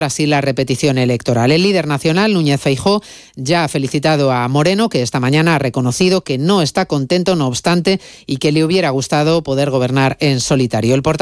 así la repetición electoral. El líder nacional, Núñez Feijóo, ya ha felicitado a Moreno, que esta mañana ha reconocido que no está contento, no obstante, y que le hubiera gustado poder gobernar en solitario. El